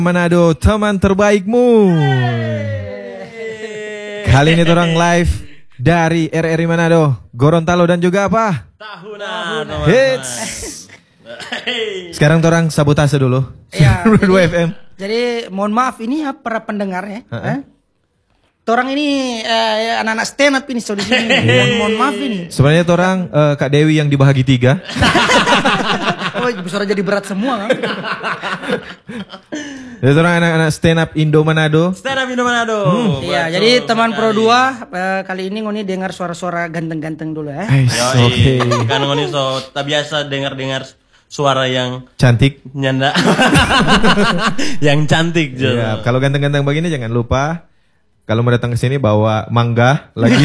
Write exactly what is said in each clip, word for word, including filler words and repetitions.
Manado, teman terbaikmu. Kali ini orang live dari R R I Manado, Gorontalo dan juga apa? Tahunan. Hits. Sekarang orang sabotase dulu. Ya, dua F M. Jadi mohon maaf ini ya para pendengar ya. Uh-uh. Eh? Orang ini eh, anak-anak stand up ini so di sini. mohon, mohon maaf ini. Sebenarnya orang uh, Kak Dewi yang dibahagi tiga. Oh, suara jadi berat semua kan? Jadi orang anak-anak stand up Indo Manado. Stand up Indo Manado. Iya, hmm. jadi teman Pro dua uh, kali ini ngoni dengar suara-suara ganteng-ganteng dulu ya. Oke. Okay. Kan ngoni so tak biasa dengar-dengar suara yang cantik, nyanda. Yang cantik juga. Ya, kalau ganteng-ganteng begini jangan lupa kalau mau datang ke sini bawa mangga lagi.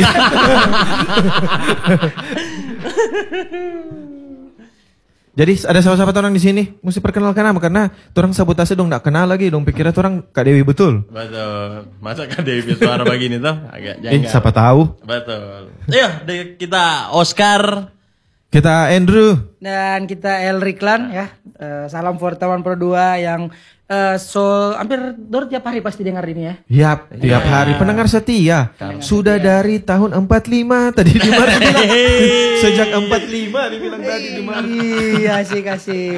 Jadi ada sahabat-sahabat orang di sini, mesti perkenalkan nama karena orang sabotase dong nggak kenal lagi dong pikirnya orang Kak Dewi betul. Betul. Masa Kak Dewi suara begini tuh agak janggal. Eh, siapa tahu. Betul. Iya, kita Oscar, kita Andrew dan kita El Riklan ya. Uh, salam for teman Pro dua yang uh, so hampir dor tiap hari pasti dengar ini ya. Yap, tiap ya. hari pendengar setia. Pendengar Sudah setia. Dari tahun empat puluh lima tadi di mana bilang. Sejak empat puluh lima dibilang tadi di mana. Iya, sih kasih.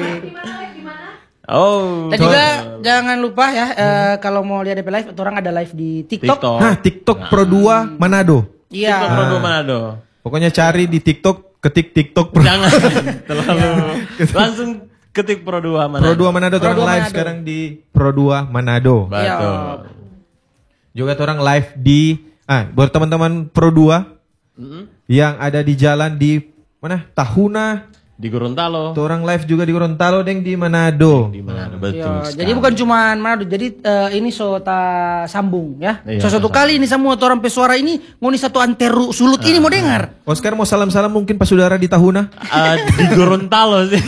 Oh. Dan juga jangan lupa ya uh, kalau mau lihat D P live orang ada live di TikTok. TikTok. Nah, TikTok Pro dua Manado. Iya. TikTok Pro dua Manado. Pokoknya cari di TikTok, ketik TikTok Pro. Jangan terlalu langsung ketik Pro dua Manado. Pro dua Manado Pro orang live Manado. sekarang di Pro dua Manado. Betul. Juga orang live di ah buat teman-teman Pro dua mm-hmm. yang ada di jalan di mana? Tahuna di Gorontalo. Orang live juga di Gorontalo dan di Manado. Di Manado betul. Ya, jadi bukan cuma Manado, jadi uh, ini so ta sambung ya. Iya, so satu kali ini semua orang pesuara ini ngoni satu anteru sulut ah, ini mau dengar. Oscar mau salam-salam mungkin pas saudara di Tahuna? Uh, di Gorontalo sih.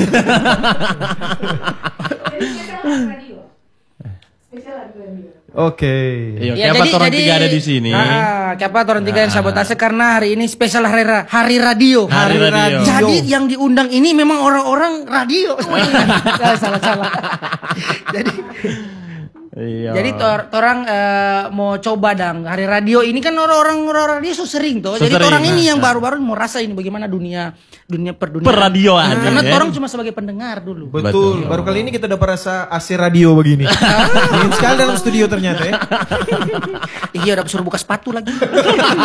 Oke. Iya, ya, kenapa jadi, orang jadi, tiga ada di sini? Ah, kenapa orang tiga yang sabotase karena hari ini spesial hari, hari radio. Hari, hari radio. radio. Jadi yang diundang ini memang orang-orang radio. salah salah salah. jadi Iya. Jadi tor, orang uh, mau coba dang hari radio ini kan orang-orang orang radio so sering tuh. So jadi sering, orang nah, ini yang nah. baru-baru mau rasain bagaimana dunia dunia perduniaan. Perradioan. Nah, karena ya. orang cuma sebagai pendengar dulu. Betul. Betul. Baru kali ini kita dapat rasa A C radio begini. Dingin sekali dalam studio ternyata ya. Iya udah suruh buka sepatu lagi.